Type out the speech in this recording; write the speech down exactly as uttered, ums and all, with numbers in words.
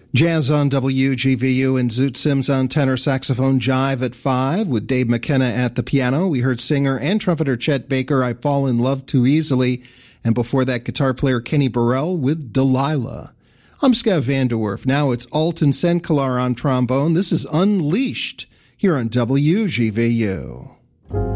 Jazz on W G V U and Zoot Sims on tenor saxophone, Jive at five with Dave McKenna at the piano. We heard singer and trumpeter Chet Baker, I Fall in Love Too Easily. And before that, guitar player Kenny Burrell with Delilah. I'm Skev Vanderwerf. Now it's Alton Senkelar on trombone. This is Unleashed here on W G V U.